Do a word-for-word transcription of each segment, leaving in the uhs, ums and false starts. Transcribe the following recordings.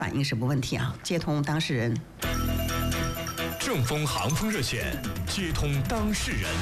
反映什么问题啊？接通当事人。 正风航风热线接通当事人。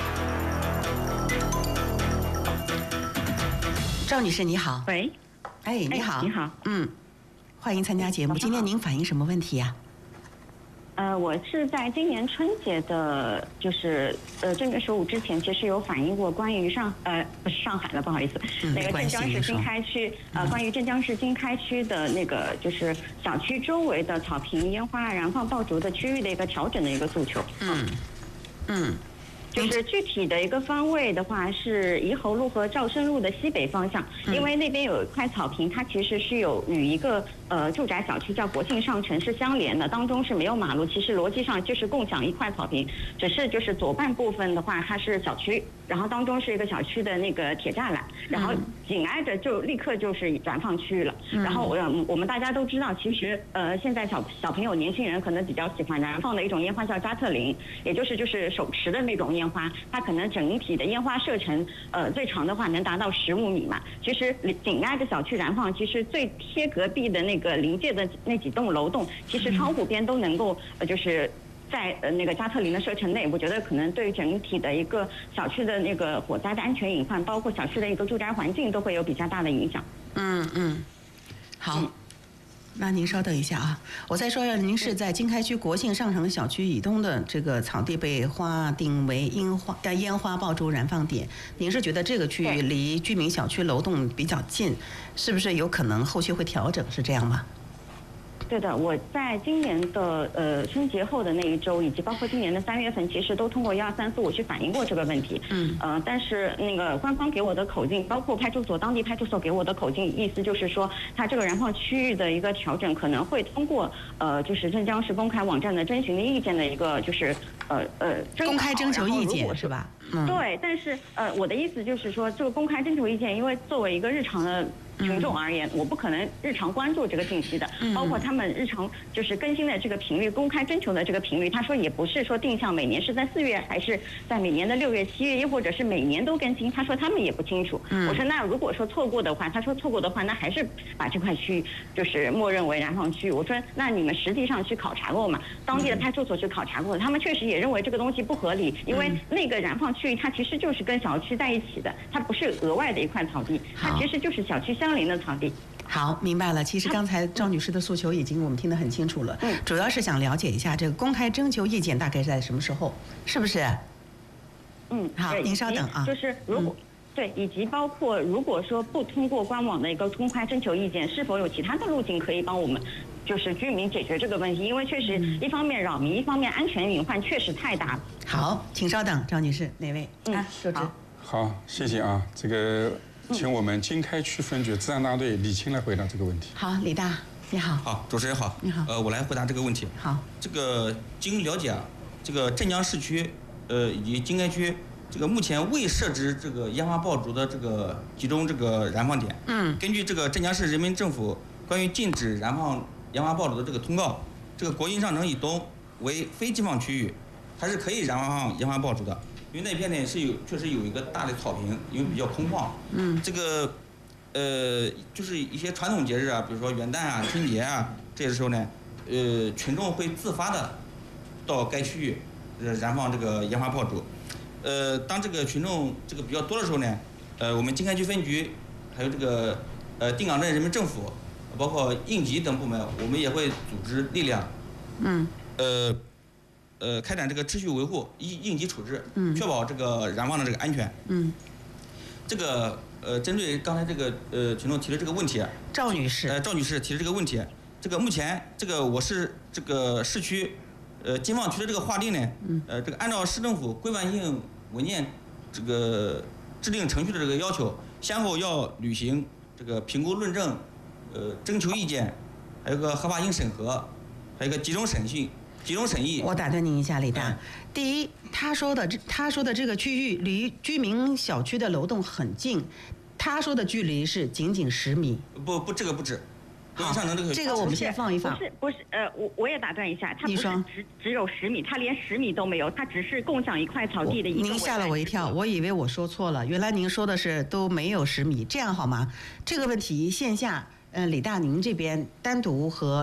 赵女士你好。 喂。 哎，你好。 哎、你好。 嗯，欢迎参加节目。今天您反映什么问题呀、 啊？呃，我是在今年春节的，就是呃正月十五之前，其实有反映过关于上呃不是上海了，不好意思， 嗯、 那个镇江市经开区呃、嗯、关于镇江市经开区的那个就是小区周围的草坪、烟花燃放爆竹的区域的一个调整的一个诉求。 嗯嗯。 就是具体的一个方位的话，是怡侯路和赵生路的西北方向，因为那边有一块草坪，它其实是有与一个呃住宅小区叫国庆上城是相连的，当中是没有马路，其实逻辑上就是共享一块草坪，只是就是左半部分的话它是小区，然后当中是一个小区的那个铁栅栏，然后紧挨着就立刻就是燃放区域了。然后我我们大家都知道，其实呃现在小小朋友、年轻人可能比较喜欢燃放的一种烟花叫扎特林，也就是就是手持的那种烟花，它可能整体的烟花射程呃最长的话能达到十五米嘛。其实紧挨着小区燃放，其实最贴隔壁的那个临界的那几栋楼栋，其实窗户边都能够呃就是在呃那个加特林的射程内，我觉得可能对整体的一个小区的那个火灾的安全隐患，包括小区的一个住宅环境，都会有比较大的影响。 嗯嗯，好。嗯，那您稍等一下啊，我再说一下，您是在经开区国庆上城小区以东的这个草地被划定为烟花烟花爆竹燃放点，您是觉得这个区域离居民小区楼栋比较近，是不是有可能后续会调整？是这样吗？ 对的，我在今年的呃春节后的那一周，以及包括今年的三月份，其实都通过一二三四五去反映过这个问题。嗯。呃，但是那个官方给我的口径，包括派出所当地派出所给我的口径，意思就是说，它这个燃放区域的一个调整，可能会通过呃就是镇江市公开网站的征询的意见的一个就是呃呃公开征求意见是吧？ 嗯。对，但是呃我的意思就是说，这个公开征求意见，因为作为一个日常的群众而言，我不可能日常关注这个信息的，包括他们日常就是更新的这个频率、公开征求的这个频率。他说也不是说定向每年是在四月，还是在每年的六月、七月，又或者是每年都更新。他说他们也不清楚。我说那如果说错过的话，他说错过的话，那还是把这块区域就是默认为燃放区域。我说那你们实际上去考察过吗？当地的派出所去考察过，他们确实也认为这个东西不合理，因为那个燃放区域它其实就是跟小区在一起的，它不是额外的一块草地，它其实就是小区相邻的草地。 好，明白了。其实刚才赵女士的诉求已经我们听得很清楚了，嗯，主要是想了解一下这个公开征求意见大概是在什么时候，是不是？ 嗯， 好，您稍等啊。 就是如果、嗯、对，以及包括如果说不通过官网的一个公开征求意见，是否有其他的路径可以帮我们就是居民解决这个问题？因为确实一方面扰民，一方面安全隐患确实太大了。 好，请稍等，赵女士，哪位？ 嗯， 啊，周知。 好，谢谢啊，这个。请我们经开区分局治安大队李青来回答这个问题。 好，李大，你好。 好，主持人好。 你好。 呃，我来回答这个问题。 好。 这个经了解啊，这个镇江市区，呃以及经开区，这个目前未设置这个烟花爆竹的这个集中这个燃放点。嗯。根据这个镇江市人民政府关于禁止燃放烟花爆竹的这个通告，这个国庆上城以东为非禁放区域，它是可以燃放烟花爆竹的。因为那边呢是有确实有一个大的草坪，因为比较空旷。嗯。这个，呃，就是一些传统节日啊，比如说元旦啊、春节啊，这个时候呢，呃，群众会自发的到该区域，呃，燃放这个烟花爆竹。呃，当这个群众这个比较多的时候呢，呃，我们经开区分局还有这个呃定岗镇人民政府，包括应急等部门，我们也会组织力量。嗯。呃。呃，开展这个秩序维护、应应急处置，嗯，确保这个燃放的这个安全。嗯，这个呃，针对刚才这个呃群众提的这个问题， 赵女士， 呃，赵女士提的这个问题，这个目前这个我市这个市区，呃，禁放区的这个划定呢，嗯，呃，这个按照市政府规范性文件这个制定程序的这个要求，先后要履行这个评估论证，呃，征求意见，还有个合法性审核，还有个集中审讯。集中审议。 我打断您一下，李大。嗯、第一，他说的这他说的这个区域离居民小区的楼栋很近，他说的距离是仅仅十米。 不不，这个不止。 好，这个我们先放一放。 不是不是，呃，我我也打断一下，它不是只只有十米，它连十米都没有，它只是共享一块草地的一个。 您吓了我一跳，我以为我说错了，原来您说的是都没有十米，这样好吗？这个问题线下，呃，李大您这边单独和